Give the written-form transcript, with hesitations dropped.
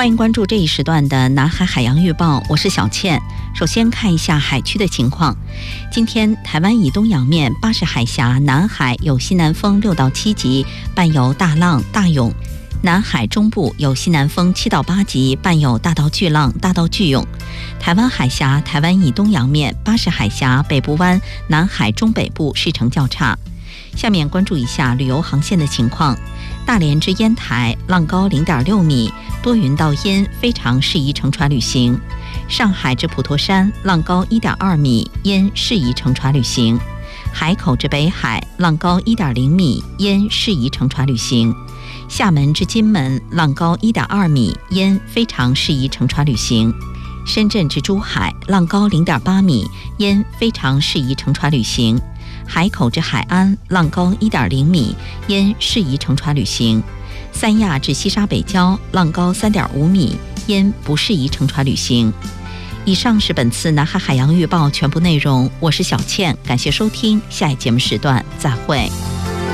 欢迎关注这一时段的南海海洋预报，我是小倩。首先看一下海区的情况。今天台湾以东洋面巴士海峡南海有西南风6到7级，伴有大浪大涌；南海中部有西南风7到8级，伴有大到巨浪大到巨涌。台湾海峡台湾以东洋面巴士海峡北部湾南海中北部时程较差。下面关注一下旅游航线的情况。大连至烟台浪高0.6米，多云到阴，非常适宜乘船旅行。上海至普陀山浪高1.2米，阴，适宜乘船旅行。海口至北海浪高1.0米，阴，适宜乘船旅行。厦门至金门浪高1.2米，阴，非常适宜乘船旅行。深圳至珠海浪高0.8米，阴，非常适宜乘船旅行。海口至海安浪高1.0米，因适宜乘船旅行。三亚至西沙北礁浪高3.5米，因不适宜乘船旅行。以上是本次南海海洋预报全部内容，我是小倩，感谢收听，下一节目时段再会。